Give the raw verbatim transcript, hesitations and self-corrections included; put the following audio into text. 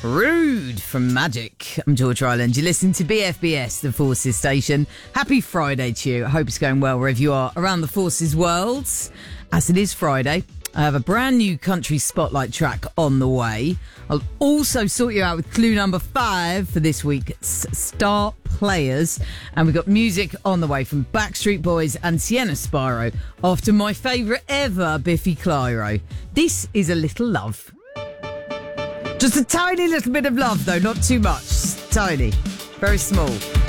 Rude from Magic. I'm George Ryland. You're listening to B F B S, the Forces station. Happy Friday to you. I hope it's going well wherever you are around the Forces world. As it is Friday, I have a brand new country spotlight track on the way. I'll also sort you out with clue number five for this week's Star Players. And we've got music on the way from Backstreet Boys and Sienna Spiro after my favourite ever, Biffy Clyro. This is A Little Love. Just a tiny little bit of love, though, not too much. Tiny. Very small.